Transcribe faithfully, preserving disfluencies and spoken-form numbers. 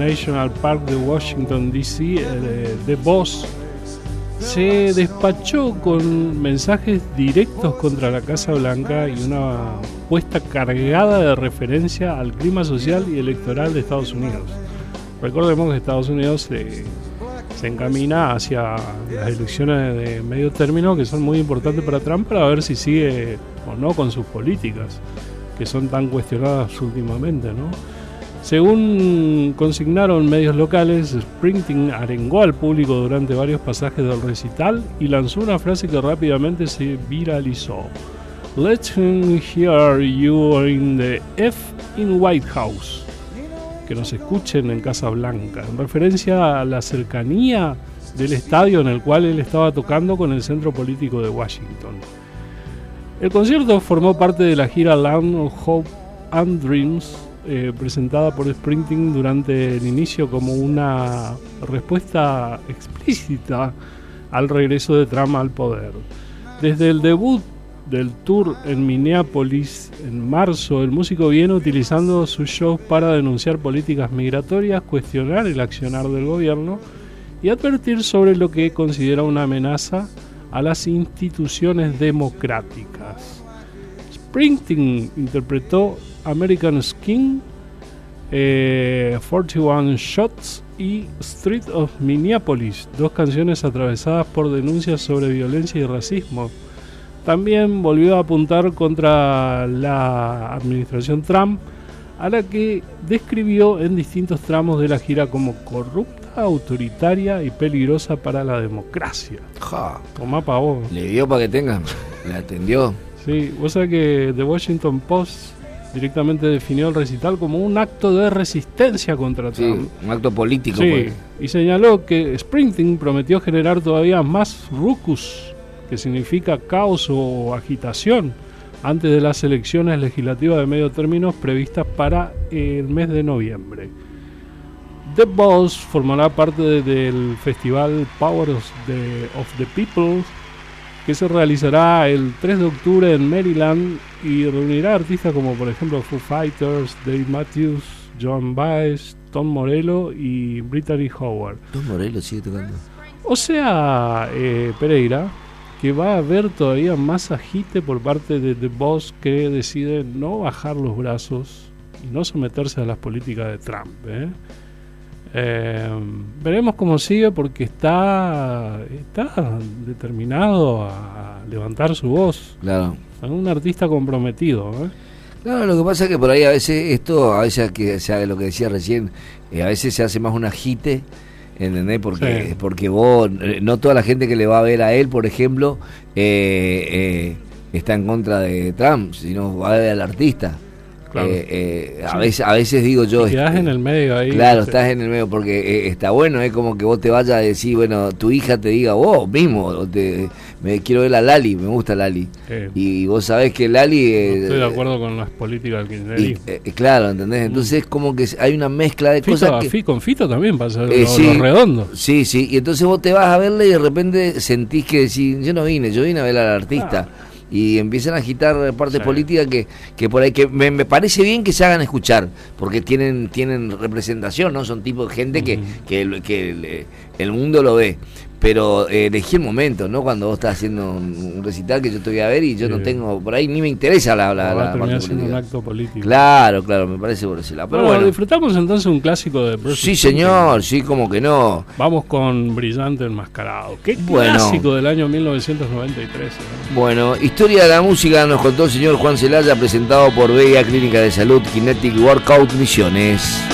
National Park de Washington, D C, eh, The Boss, se despachó con mensajes directos contra la Casa Blanca y una puesta cargada de referencia al clima social y electoral de Estados Unidos. Recordemos que Estados Unidos se, se encamina hacia las elecciones de medio término, que son muy importantes para Trump, para ver si sigue o no con sus políticas, que son tan cuestionadas últimamente, ¿no? Según consignaron medios locales, Springsteen arengó al público durante varios pasajes del recital y lanzó una frase que rápidamente se viralizó: "Let him hear you in the F in White House", que nos escuchen en Casa Blanca, en referencia a la cercanía del estadio en el cual él estaba tocando con el centro político de Washington. El concierto formó parte de la gira Land of Hope and Dreams, Eh, presentada por Springsteen durante el inicio como una respuesta explícita al regreso de Trump al poder. Desde el debut del tour en Minneapolis en marzo, el músico viene utilizando sus shows para denunciar políticas migratorias, cuestionar el accionar del gobierno y advertir sobre lo que considera una amenaza a las instituciones democráticas. Springsteen interpretó American Skin, eh, cuarenta y uno Shots y Street of Minneapolis, dos canciones atravesadas por denuncias sobre violencia y racismo. También volvió a apuntar contra la administración Trump, a la que describió en distintos tramos de la gira como corrupta, autoritaria y peligrosa para la democracia. Ja. Tomá pa' vos. Le dio para que tengan, le atendió. Sí, vos sabés que The Washington Post directamente definió el recital como un acto de resistencia contra Trump. Sí, un acto político. Sí, pues. y señaló que Springsteen prometió generar todavía más ruckus, que significa caos o agitación, antes de las elecciones legislativas de medio término previstas para el mes de noviembre. The Boss formará parte de, del festival Power of the, of the People, que se realizará el tres de octubre en Maryland y reunirá artistas como por ejemplo Foo Fighters, Dave Matthews, Joan Baez, Tom Morello y Brittany Howard. Tom Morello sigue tocando. O sea, eh, Pereira, que va a haber todavía más agite por parte de The Boss, que decide no bajar los brazos y no someterse a las políticas de Trump, ¿eh? Eh, veremos cómo sigue, porque está está determinado a levantar su voz. Claro. Es un artista comprometido, ¿eh? Claro, lo que pasa es que por ahí a veces esto, a veces que sea lo que decía recién, eh, a veces se hace más un agite, ¿entendés? Porque sí. porque vos, no toda la gente que le va a ver a él, por ejemplo, eh, eh, está en contra de Trump, sino va a ver al artista. Claro. Eh, eh, a, sí. veces, a veces digo yo... Te quedás este, en el medio ahí. Claro, no sé. Estás en el medio porque eh, está bueno, es como que vos te vayas a decir, bueno, tu hija te diga, vos mismo, te, me quiero ver a Lali, me gusta Lali. Eh, y vos sabés que Lali... Eh, no estoy de acuerdo con las políticas del kirchnerismo. Eh, claro, ¿entendés? Entonces es como que hay una mezcla de Fito, cosas que... Con Fito también pasa eh, lo, sí, lo redondo. Sí, sí, y entonces vos te vas a verle y de repente sentís que decís, yo no vine, yo vine a ver al artista. Ah. Y empiezan a agitar partes sí. políticas que, que por ahí que me, me parece bien que se hagan escuchar, porque tienen tienen representación, ¿no? Son tipo de gente que, uh-huh. que, que el, el mundo lo ve. Pero eh, elegí el momento, ¿no? Cuando vos estás haciendo un, un recital que yo te voy a ver y yo sí. no tengo, por ahí ni me interesa la, la, la parte política. Un acto político. Claro, claro, me parece por ese lado. Pero bueno, bueno, disfrutamos entonces un clásico de Bruce Sí, señor, sí, como que no. Vamos con Brillante Enmascarado. Qué bueno. clásico del año mil novecientos noventa y tres. ¿no? Bueno, historia de la música nos contó el señor Juan Celaya, presentado por Vega Clínica de Salud, Kinetic Workout Misiones.